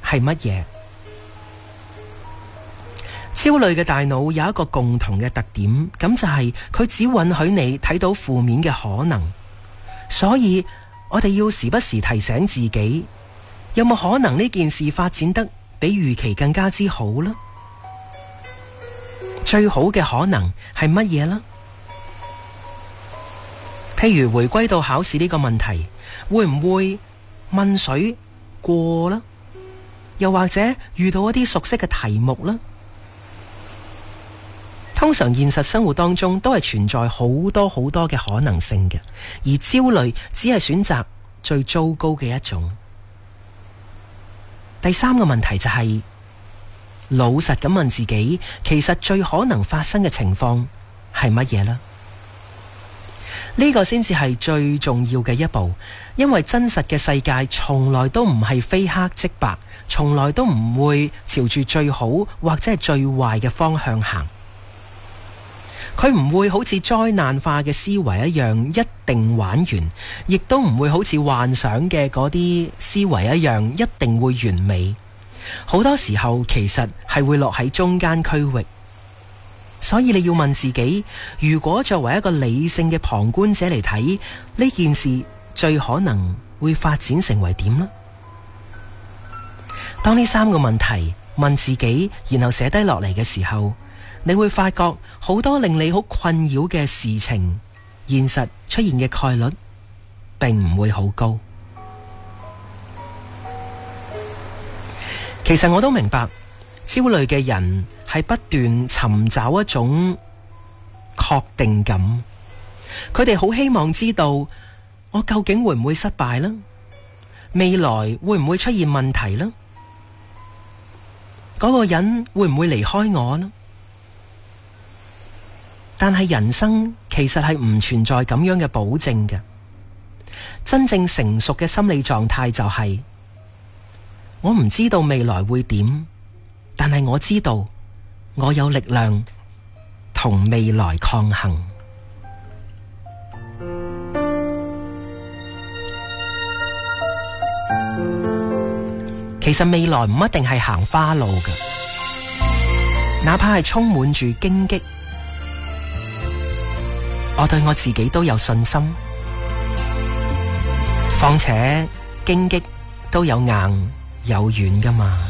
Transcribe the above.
係乜嘢？焦慮嘅大腦有一個共同嘅特點，咁就係佢只允許你睇到負面嘅可能，所以我哋要時不時提醒自己，有冇可能呢件事發展得比預期更加之好呢？最好嘅可能係乜嘢呢？譬如回歸到考試呢個問題，會唔會問水過呢？又或者遇到一啲熟悉嘅題目呢？通常現實生活當中都係存在好多好多嘅可能性嘅，而焦慮只係選擇最糟糕嘅一種。第三個問題就係老實咁問自己，其實最可能發生嘅情況係乜嘢呢？呢個先至係最重要嘅一步，因為真實嘅世界從來都唔係非黑即白，從來都唔會朝住最好或者係最壞嘅方向行。佢唔會好似災難化嘅思維一樣一定玩完，亦都唔會好似幻想嘅嗰啲思維一樣一定會完美。好多時候其實係會落喺中間區域。所以你要問自己，如果作為一個理性嘅旁觀者嚟睇，呢件事最可能會發展成為點呢？當呢三個問題問自己，然後寫低落嚟嘅時候，你會發覺好多令你好困擾嘅事情，現實出現嘅概率並唔會好高。其實我都明白，焦慮嘅人係不斷尋找一種確定感，佢哋好希望知道我究竟會唔會失敗呢？未來會唔會出現問題呢？嗰個人會唔會離開我呢？但係人生其實係唔存在咁樣嘅保證嘅。真正成熟嘅心理狀態就係，我唔知道未來會點，但係我知道我有力量同未來抗衡。其實未來唔一定係行花路嘅，哪怕係充滿住荊棘，我對我自己都有信心。況且荊棘都有硬有軟㗎嘛。